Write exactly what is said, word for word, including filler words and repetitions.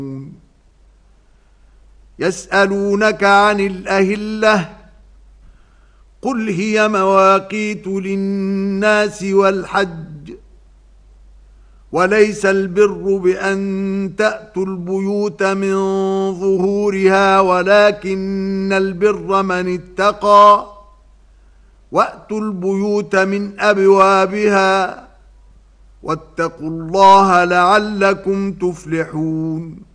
يسألونك عن الأهلة قل هي مواقيت للناس والحج وليس البر بأن تأتوا البيوت من ظهورها ولكن البر من اتقى وأتوا البيوت من أبوابها واتقوا الله لعلكم تفلحون.